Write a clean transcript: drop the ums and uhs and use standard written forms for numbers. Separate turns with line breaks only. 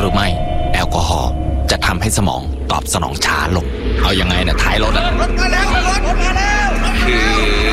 รือไม่แอลกอฮอล์จะทำให้สมองตอบสนองช้าลงเอายังไงนะท้ายรถอะ
รถมาแล้วรถมาแล้ว
คือ